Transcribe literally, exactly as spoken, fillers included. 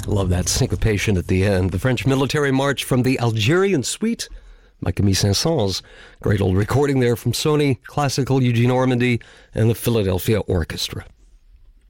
Love that syncopation at the end. The French military march from the Algerian suite by Camille Saint-Saëns. Great old recording there from Sony Classical Eugene Ormandy and the Philadelphia Orchestra.